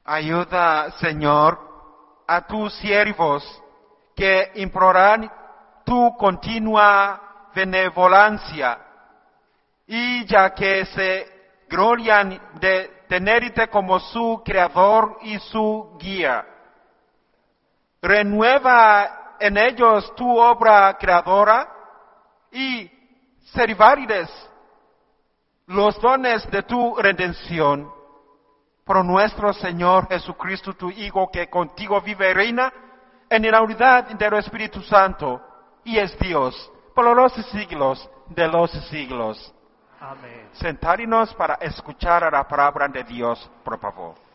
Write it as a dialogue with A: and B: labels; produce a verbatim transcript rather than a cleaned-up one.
A: Ayuda, Señor, a tus siervos que imploran tu continua benevolencia, y ya que se glorian de tenerte como su creador y su guía. Renueva en ellos tu obra creadora y servirles los dones de tu redención. Por nuestro Señor Jesucristo, tu Hijo, que contigo vive y reina en la unidad del Espíritu Santo, y es Dios por los siglos de los siglos.
B: Amén.
A: Sentarnos para escuchar la palabra de Dios, por favor.